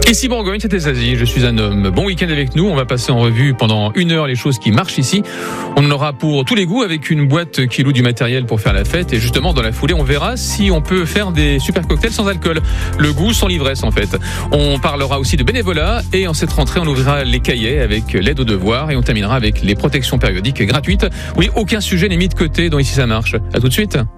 Ici Bourgogne, c'était Zazie, je suis un homme. Bon week-end avec nous, on va passer en revue pendant 1 heure les choses qui marchent ici. On en aura pour tous les goûts avec une boîte qui loue du matériel pour faire la fête. Et justement, dans la foulée, on verra si on peut faire des super cocktails sans alcool. Le goût sans l'ivresse en fait. On parlera aussi de bénévolat et en cette rentrée, on ouvrira les cahiers avec l'aide aux devoirs et on terminera avec les protections périodiques gratuites. Oui, aucun sujet n'est mis de côté dans Ici ça marche. À tout de suite.